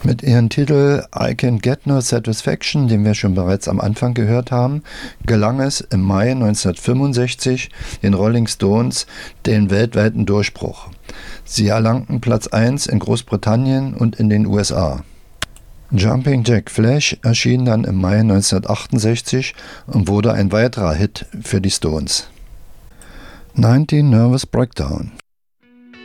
Mit ihrem Titel I Can Get No Satisfaction, den wir schon bereits am Anfang gehört haben, gelang es im Mai 1965 den Rolling Stones den weltweiten Durchbruch. Sie erlangten Platz 1 in Großbritannien und in den USA. Jumping Jack Flash erschien dann im Mai 1968 und wurde ein weiterer Hit für die Stones. 19 Nervous Breakdown.